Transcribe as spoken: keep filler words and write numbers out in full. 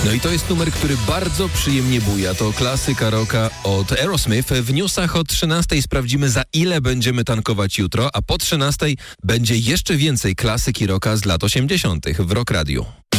No i to jest numer, który bardzo przyjemnie buja. To klasyka rocka od Aerosmith. W newsach o trzynastej sprawdzimy, za ile będziemy tankować jutro, a po trzynastej będzie jeszcze więcej klasyki rocka z lat osiemdziesiątych w Rock Radio.